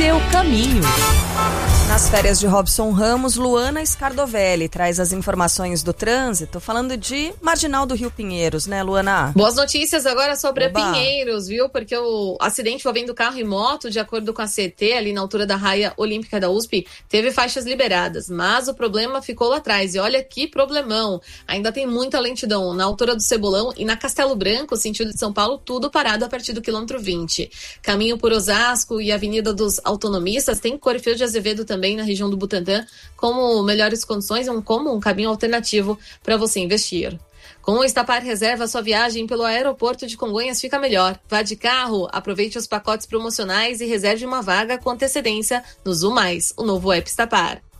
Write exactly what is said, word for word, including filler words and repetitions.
seu caminho. Nas férias de Robson Ramos, Luana Scardovelli traz as informações do trânsito, falando de Marginal do Rio Pinheiros, né, Luana? Boas notícias agora sobre Oba. Pinheiros, viu? Porque o acidente envolvendo carro e moto, de acordo com a C T, ali na altura da raia olímpica da U S P, teve faixas liberadas, mas o problema ficou lá atrás. E olha que problemão! Ainda tem muita lentidão na altura do Cebolão e na Castelo Branco, sentido de São Paulo, tudo parado a partir do quilômetro vinte. Caminho por Osasco e Avenida dos Autonomistas, tem Corifeu de Azevedo também na região do Butantã, como melhores condições, um, como um caminho alternativo para você investir. Com o Estapar Reserva, sua viagem pelo aeroporto de Congonhas fica melhor. Vá de carro, aproveite os pacotes promocionais e reserve uma vaga com antecedência no Zoom Mais, o novo app Estapar.